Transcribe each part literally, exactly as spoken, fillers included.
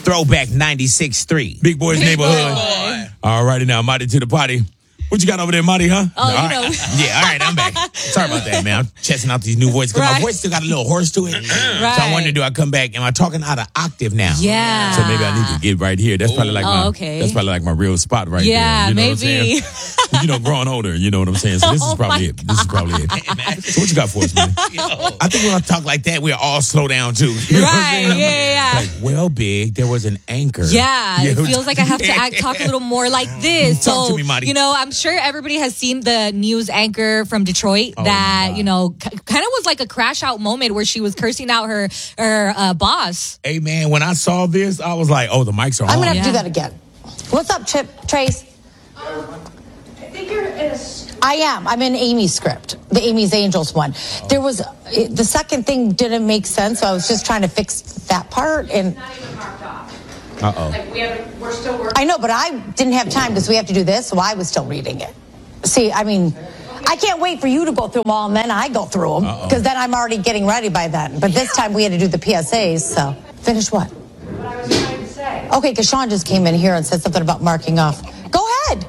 Throwback ninety-six point three. Big Boy's Big Neighborhood. Boy. All righty now, Marty to the potty. What you got over there, Marty, huh? Oh, you all know. right. Yeah, all right, I'm back. Sorry about that, man. I'm chesting out these new voices because Right. my voice still got a little hoarse to it. Right. So I wonder, do I come back? Am I talking out of octave now? Yeah. So maybe I need to get right here. That's probably like Oh, my okay. that's probably like my real spot right Yeah, there. You know maybe. What I'm saying? You know, growing older, you know what I'm saying? So this is Oh, probably my it. This is probably it. So what you got for us, man? I think when I talk like that, we'll all slow down too. You know what I'm Right, saying? yeah, yeah. Like, well, Big, there was an anchor. Yeah, You it know? feels like I have to act, talk a little more like this. Talk so, to me, Marty. you know, I'm sure everybody has seen the news anchor from Detroit Oh, that, my you know, k- kind of was like a crash out moment where she was cursing out her her uh, boss. Hey, man, when I saw this, I was like, oh, the mics are on. I'm gonna have Yeah. to do that again. What's up, Chip? Trace? I think you're in a. I am. I'm in Amy's script, the Amy's Angels one. There was it, the second thing didn't make sense, so I was just trying to fix that part. And Not even marked off. Uh-oh. Like we haven't. We're still working. I know, but I didn't have time because we have to do this, so I was still reading it. See, I mean, I can't wait for you to go through them all, and then I go through them because then I'm already getting ready by then. But this time we had to do the P S As. So finish what? What I was trying to say. Okay, because Sean just came in here and said something about marking off. Go ahead.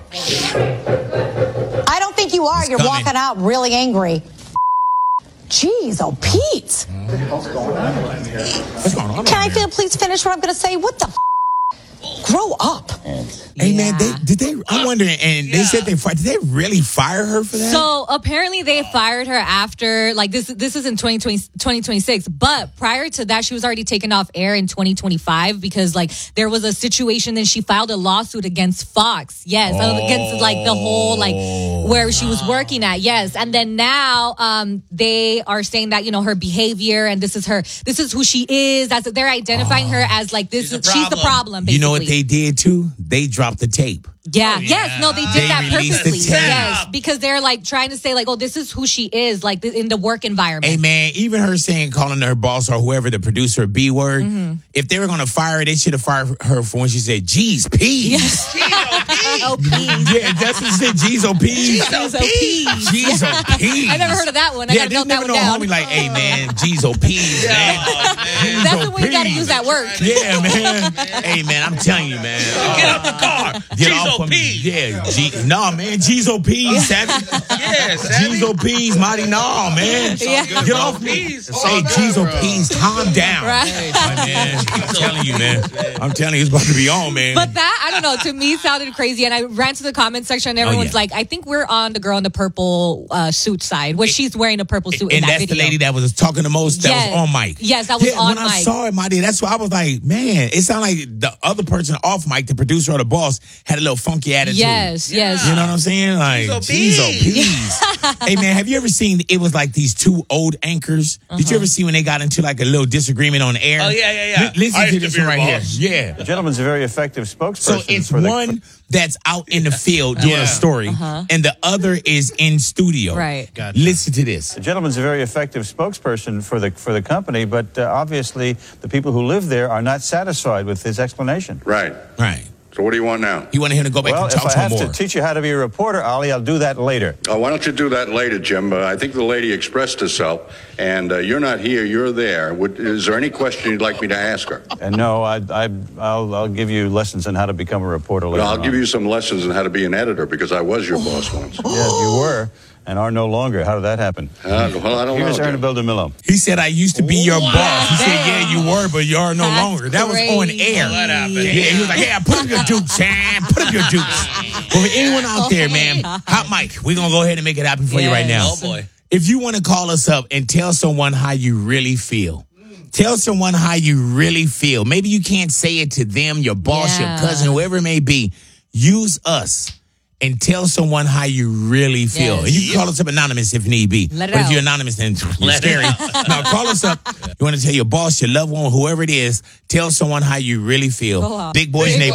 I don't think you are. He's You're coming. walking out really angry. Jeez, oh, Pete. What's going on? Can I over feel, please finish what I'm going to say? What the f? Grow up. Hey, man, they, Yeah. did they, I'm wondering, and they said they fired, did they really fire her for that? So apparently they fired her after, like this this is in twenty twenty, twenty twenty-six, but prior to that she was already taken off air in twenty twenty-five because like there was a situation and she filed a lawsuit against Fox. Yes, Oh. against like the whole like where she was working at. Yes. And then now um they are saying that, you know, her behavior and this is her this is who she is. That's they're identifying her as like this She's the is she's the problem. problem basically. You know what they did too? They dropped the tape. Yeah. Yes. No, they did They that released the purposely. tape. Yes, because they're like trying to say like, oh, this is who she is, like th- in the work environment. Hey, man, even her saying, calling her boss or whoever, the producer, B word, Mm-hmm. if they were going to fire her, they should have fired her for when she said, geez, peas. Oh, peas. Yeah, that's what she said, geez, oh, peas. Geez, oh, peas. Geez, oh, peas. I never heard of that one. I Yeah, gotta there's note that never one no down. homie like, hey, man, geez, oh, peas, man. Geez, That's oh, the way you gotta peas. use that word. Yeah, man. Hey, man, I'm telling you, man. Get out the car. Get G off O of me. P. Yeah, G- no, man, G's O P's, Savage. Yeah, Savvy. G's O P's, Mighty, no, man. Yeah. Get off me. P's. It's Hey, all G's good, O bro. P's, calm down. Right. My man, I'm telling you, man. I'm telling you, it's about to be on, man. But that, I don't know, to me sounded crazy. And I ran to the comment section and everyone's yeah. like, I think we're on the girl in the purple uh, suit side, where she's wearing a purple suit in and that that's video. the lady that was talking the most. That Yes. was on mic. Yes, that was yeah, on when I mic. saw it, Mighty, that's why I was like, man, it sounded like the other person off mic, the producer or the boss, had a little funky attitude. Yes, yes. You know what I'm saying? Like, G's O G's O P's. Hey, man, have you ever seen, it was like these two old anchors. Uh-huh. Did you ever see when they got into like a little disagreement on air? Oh, yeah, yeah, yeah. Li- listen I to used to this be one your right boss. here. Yeah. The gentleman's a very effective spokesperson. So it's for the, one that's out in the field doing Yeah. a story, and the other is in studio. Uh-huh. Right. Gotcha. Listen to this. The gentleman's a very effective spokesperson for the for the company, but uh, obviously the people who live there are not satisfied with his explanation. Right. Right. So what do you want now? You want him to go back Well, and if talk I to him have more. to teach you how to be a reporter, Ali, I'll do that later. Oh, why don't you do that later, Jim? Uh, I think the lady expressed herself, and uh, you're not here, you're there. Would, is there any question you'd like me to ask her? And no, I, I, I'll, I'll give you lessons on how to become a reporter later Well, I'll on. give you some lessons on how to be an editor, because I was your boss once. Yeah, you were and are no longer. How did that happen? Uh, well, I don't Here's know. Erna Jim. Bildemillo. He said, I used to be your boss. He said, yeah, you were, but you are no That's longer. That was on crazy. air. Oh, that happened. Yeah, he was like, yeah, put up your dukes, man. Put up your dukes. Well, for anyone out there, man, hot mic, we're going to go ahead and make it happen for you right now. Yes. Oh, boy. If you want to call us up and tell someone how you really feel, tell someone how you really feel. Maybe you can't say it to them, your boss, Yeah. your cousin, whoever it may be. Use us and tell someone how you really feel. Yes. And you can call us up anonymous if need be. Let it but if out. you're anonymous, then you're Let it scary. No, call us up. You want to tell your boss, your loved one, whoever it is, tell someone how you really feel. Go out. Big Boys Big Neighborhood.